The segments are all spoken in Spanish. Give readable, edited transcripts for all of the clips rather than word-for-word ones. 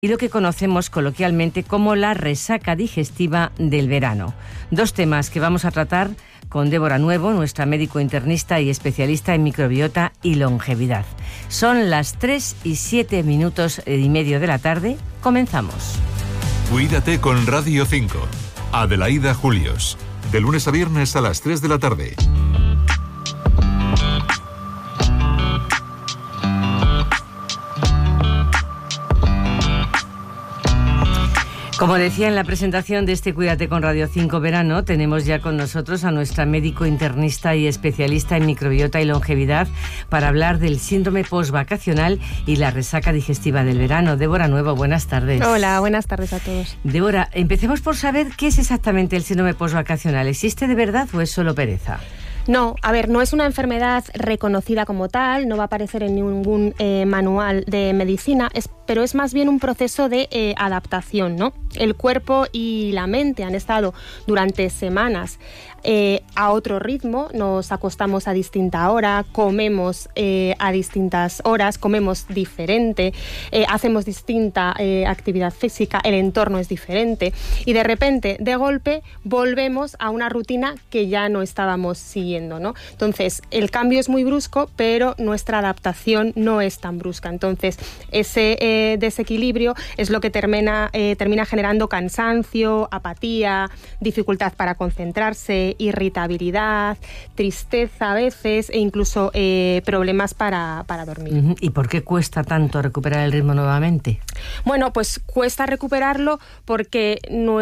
y lo que conocemos coloquialmente como la resaca digestiva del verano. Dos temas que vamos a tratar con Débora Nuevo, nuestra médico internista y especialista en microbiota y longevidad. Son las 3:07 de la tarde. Comenzamos. Cuídate con Radio 5. Adelaida Julios. De lunes a viernes a las 3 de la tarde. Como decía en la presentación de este Cuídate con Radio 5 Verano, tenemos ya con nosotros a nuestra médico internista y especialista en microbiota y longevidad para hablar del síndrome postvacacional y la resaca digestiva del verano. Débora Nuevo, buenas tardes. Hola, buenas tardes a todos. Débora, empecemos por saber qué es exactamente el síndrome postvacacional. ¿Existe de verdad o es solo pereza? No, a ver, no es una enfermedad reconocida como tal, no va a aparecer en ningún manual de medicina, pero es más bien un proceso de adaptación, ¿no? El cuerpo y la mente han estado durante semanas a otro ritmo, nos acostamos a distinta hora, comemos a distintas horas, comemos diferente, hacemos distinta actividad física, el entorno es diferente y de repente, de golpe, volvemos a una rutina que ya no estábamos siguiendo, ¿no? Entonces, el cambio es muy brusco, pero nuestra adaptación no es tan brusca. Entonces, ese desequilibrio es lo que termina generando cansancio, apatía, dificultad para concentrarse, irritabilidad, tristeza a veces e incluso problemas para dormir. ¿Y por qué cuesta tanto recuperar el ritmo nuevamente? Bueno, pues cuesta recuperarlo porque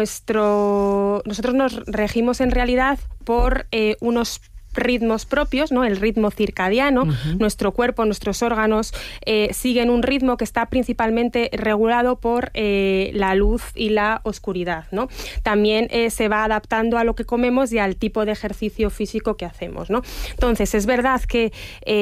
nosotros nos regimos en realidad por unos ritmos propios, ¿no? El ritmo circadiano. Nuestro cuerpo, nuestros órganos siguen un ritmo que está principalmente regulado por la luz y la oscuridad, ¿no? También se va adaptando a lo que comemos y al tipo de ejercicio físico que hacemos, ¿no? Entonces, es verdad que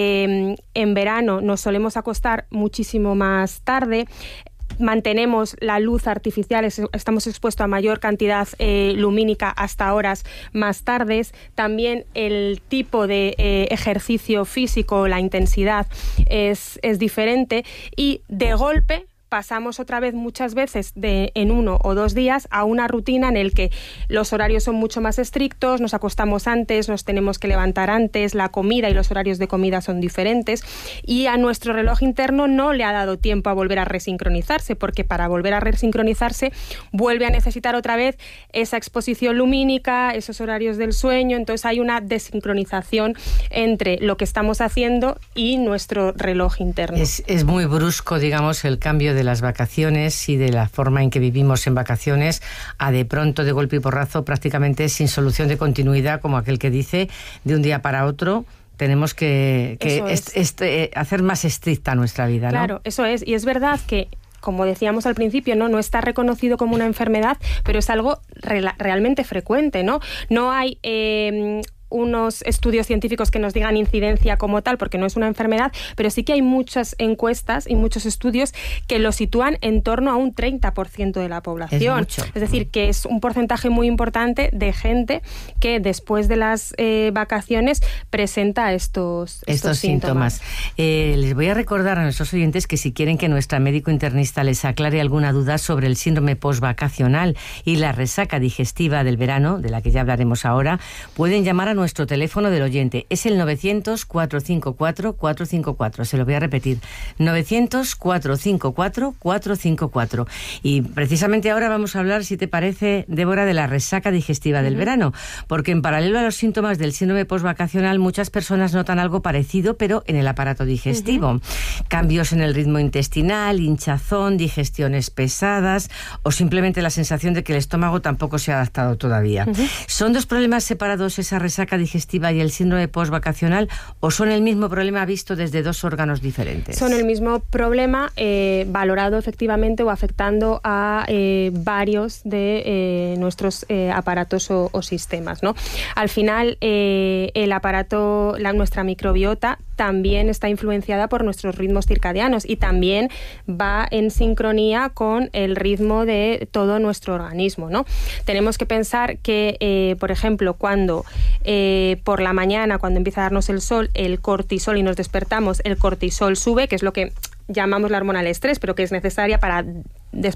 en verano nos solemos acostar muchísimo más tarde. Mantenemos la luz artificial, estamos expuestos a mayor cantidad lumínica hasta horas más tardes. También el tipo de ejercicio físico, la intensidad es diferente y de golpe pasamos otra vez muchas veces en 1 o 2 días a una rutina en el que los horarios son mucho más estrictos, nos acostamos antes, nos tenemos que levantar antes, la comida y los horarios de comida son diferentes y a nuestro reloj interno no le ha dado tiempo a volver a resincronizarse, porque para volver a resincronizarse vuelve a necesitar otra vez esa exposición lumínica, esos horarios del sueño. Entonces hay una desincronización entre lo que estamos haciendo y nuestro reloj interno. Es muy brusco, digamos, el cambio de las vacaciones y de la forma en que vivimos en vacaciones a de pronto, de golpe y porrazo, prácticamente sin solución de continuidad, como aquel que dice, de un día para otro tenemos que hacer más estricta nuestra vida, ¿no? Claro, eso es. Y es verdad que, como decíamos al principio, no está reconocido como una enfermedad, pero es algo realmente frecuente, ¿no? No hay unos estudios científicos que nos digan incidencia como tal, porque no es una enfermedad, pero sí que hay muchas encuestas y muchos estudios que lo sitúan en torno a un 30% de la población. Es decir, que es un porcentaje muy importante de gente que después de las vacaciones presenta estos síntomas. Les voy a recordar a nuestros oyentes que si quieren que nuestra médico internista les aclare alguna duda sobre el síndrome postvacacional y la resaca digestiva del verano, de la que ya hablaremos ahora, pueden llamar a nuestro teléfono del oyente. Es el 900-454-454. Se lo voy a repetir. 900-454-454. Y precisamente ahora vamos a hablar, si te parece, Débora, de la resaca digestiva del verano. Porque en paralelo a los síntomas del síndrome postvacacional, muchas personas notan algo parecido, pero en el aparato digestivo. Cambios en el ritmo intestinal, hinchazón, digestiones pesadas o simplemente la sensación de que el estómago tampoco se ha adaptado todavía. ¿Son dos problemas separados esa resaca digestiva y el síndrome postvacacional o son el mismo problema visto desde dos órganos diferentes? Son el mismo problema valorado efectivamente o afectando a varios de nuestros aparatos o sistemas, ¿no? Al final el aparato, nuestra microbiota también está influenciada por nuestros ritmos circadianos y también va en sincronía con el ritmo de todo nuestro organismo, ¿no? Tenemos que pensar que, por ejemplo, cuando por la mañana, cuando empieza a darnos el sol, el cortisol y nos despertamos, el cortisol sube, que es lo que llamamos la hormona del estrés, pero que es necesaria para